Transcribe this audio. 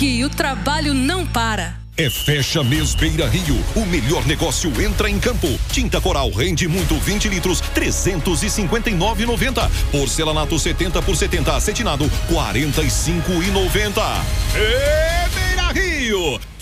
aqui o trabalho não para. É Fecha Mês Beira Rio. O melhor negócio entra em campo. Tinta Coral rende muito 20 litros, 359,90. Porcelanato 70 por 70 acetinado, 45,90. É Beira Rio.